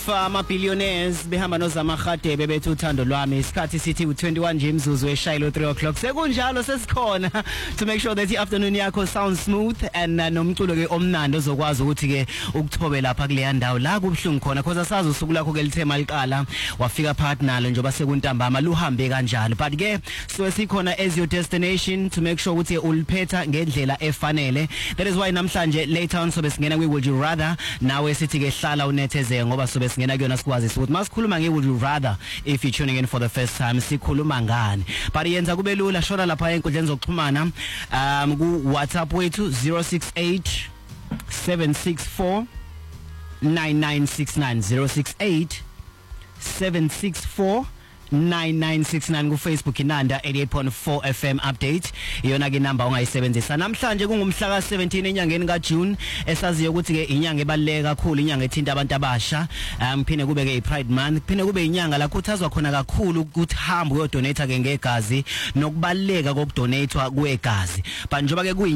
Ama-billionaires behamba nozamahadebe bethu uthando lwami isikhathi sithi u21 nje imzuzu eshayilo 3 o'clock sekunjalo sesikhona to make sure that i-afternoon yakho sounds smooth and nomculo ke omnandi ozokwazi ukuthi ke ukuthobe lapha kuleya ndawo la kubhlungu khona because asazi usuku lakho ke lithema liqala wafika phakathi nalo njoba sekuntambama luhambe kanjalo but ke so sikhona as your destination to make sure ukuthi uliphetha ngendlela efanele. That is why namhlanje later on sobe singena kwi would you rather nawe sithi ke hlala unetheze ngoba sobe singena kuyona sikwazi ukuthi masikhuluma nge would you rather if you tuning in for the first time sikhuluma ngani but yenza kube lula shona lapha enkundleni zokuxhumana ku WhatsApp wethu 068 764 9969 068 764 9969 ku Facebook inanda 88.4 FM update iyona ke number ongayisebenzisa namhlanje kungumhla ka 17 enyangeni ka June esaziyo ukuthi ke inyanga ebaluleke kakhulu inyanga ethinta abantu abasha phine kube ke i-Pride month phine kube inyanga la khuthazwa khona kakhulu ukuthi hamba uyodonate ke ngegazi nokubaleka kokudonate kwegazi but njoba ke